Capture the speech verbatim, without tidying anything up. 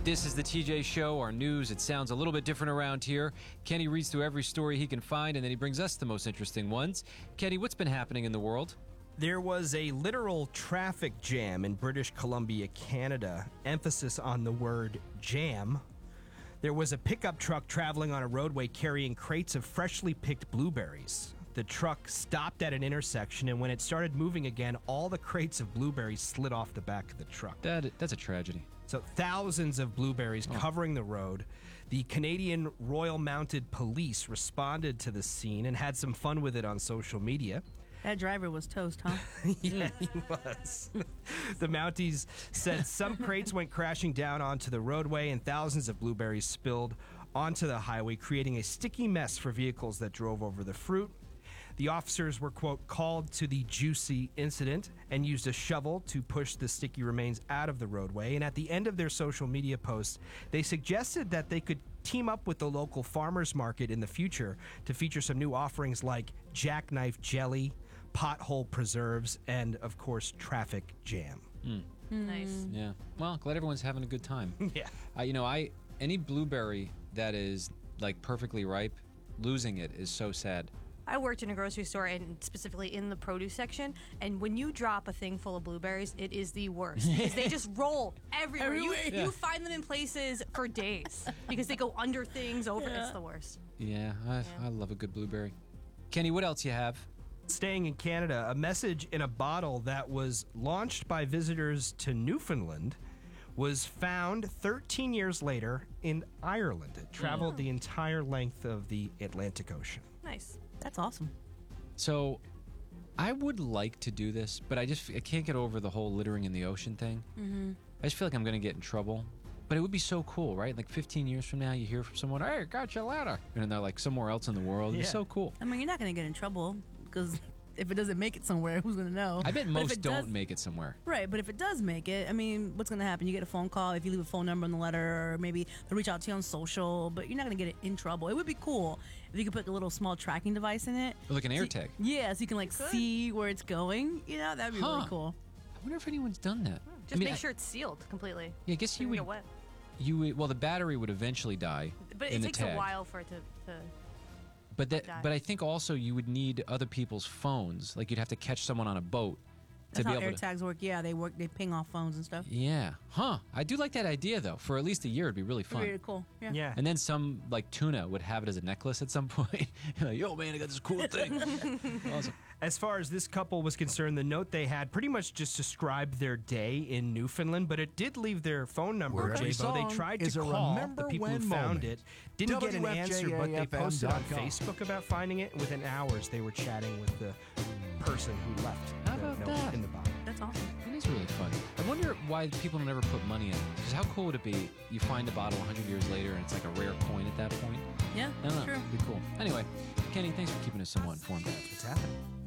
This is the T J Show, our news. It sounds a little bit different around here. Kenny reads through every story he can find, and then he brings us the most interesting ones. Kenny, what's been happening in the world? There was a literal traffic jam in British Columbia, Canada. Emphasis on the word jam. There was a pickup truck traveling on a roadway carrying crates of freshly picked blueberries. The truck stopped at an intersection, and when it started moving again, all the crates of blueberries slid off the back of the truck. That That's a tragedy. So thousands of blueberries oh. covering the road. The Canadian Royal Mounted Police responded to the scene and had some fun with it on social media. That driver was toast, huh? Yeah, he was. The Mounties said some crates went crashing down onto the roadway and thousands of blueberries spilled onto the highway, creating a sticky mess for vehicles that drove over the fruit. The officers were, quote, called to the juicy incident and used a shovel to push the sticky remains out of the roadway. And at the end of their social media post, they suggested that they could team up with the local farmers market in the future to feature some new offerings like jackknife jelly, pothole preserves, and, of course, traffic jam. Mm. Nice. Yeah. Well, glad everyone's having a good time. Yeah. Uh, you know, I any blueberry that is, like, perfectly ripe, losing it is so sad. I worked in a grocery store, and specifically in the produce section, and when you drop a thing full of blueberries, it is the worst. Because they just roll everywhere. You, Everywhere. you find them in places for days because they go under things, over. Yeah. It's the worst. Yeah, I, Yeah. I love a good blueberry. Kenny, what else you have? Staying in Canada, a message in a bottle that was launched by visitors to Newfoundland was found thirteen years later in Ireland. It traveled the entire length of the Atlantic Ocean. Nice. That's awesome. So, I would like to do this, but I just I can't get over the whole littering in the ocean thing. Mm-hmm. I just feel like I'm going to get in trouble. But it would be so cool, right? Like fifteen years from now, you hear from someone, hey, got your ladder. And then they're like somewhere else in the world. It'd be Yeah. so cool. I mean, you're not going to get in trouble because if it doesn't make it somewhere, who's going to know? I bet But if most it don't does- make it somewhere. Right, but if it does make it, I mean, what's going to happen? You get a phone call if you leave a phone number in the letter, or maybe they'll reach out to you on social, but you're not going to get it in trouble. It would be cool if you could put a little small tracking device in it. Or like an So you- AirTag. Yeah, so you can like Could. see where it's going. You know, that'd be Huh. really cool. I wonder if anyone's done that. Just I mean, make I- sure it's sealed completely. Yeah, I guess you Doesn't would. get wet. You would, well, the battery would eventually die. But in it the takes tag. a while for it to... to But that, die. but I think also you would need other people's phones. Like you'd have to catch someone on a boat That's to how be able to. AirTags work. Yeah, they work. They ping off phones and stuff. Yeah, huh? I do like that idea though. For at least a year, it'd be really fun. Really cool. Yeah. Yeah. And then some like tuna would have it as a necklace at some point. You're like, yo, man, I got this cool thing. Awesome. As far as this couple was concerned, the note they had pretty much just described their day in Newfoundland, but it did leave their phone number, Where every J-Bo. They song tried to is a call remember the people when who found moment. it. Didn't get an answer, but they W F J A F M posted on dot com. Facebook about finding it. Within hours, they were chatting with the person who left How the about note that? in the bottle. That's awesome. It is really fun. I wonder why people don't ever put money in it. Because how cool would it be? You find a bottle one hundred years later and it's like a rare coin at that point. Yeah, I don't know. true. It'd be cool. Anyway, Kenny, thanks for keeping us somewhat informed. What's happening?